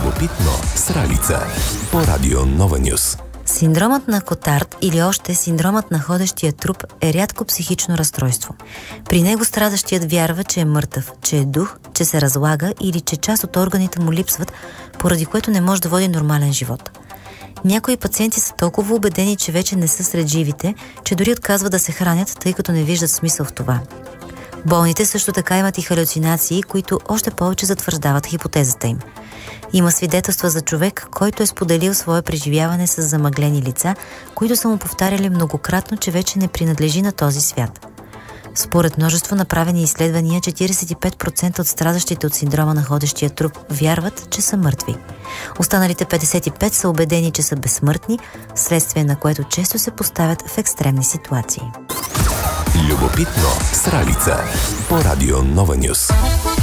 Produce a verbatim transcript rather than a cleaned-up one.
Любопитно с Ралица по Радио Нова Нюс. Синдромът на Котард или още синдромът на ходещия труп е рядко психично разстройство. При него страдащият вярва, че е мъртъв, че е дух, че се разлага или че част от органите му липсват, поради което не може да води нормален живот. Някои пациенти са толкова убедени, че вече не са сред живите, че дори отказват да се хранят, тъй като не виждат смисъл в това. Болните също така имат и халюцинации, които още повече затвърждават хипотезата им. Има свидетелства за човек, който е споделил свое преживяване с замъглени лица, които са му повтаряли многократно, че вече не принадлежи на този свят. Според множество направени изследвания, четиридесет и пет процента от страдащите от синдрома на ходещия труп вярват, че са мъртви. Останалите петдесет и пет процента са убедени, че са безсмъртни, вследствие на което често се поставят в екстремни ситуации. Любопитно с Ралица по Радио Нова Нюс.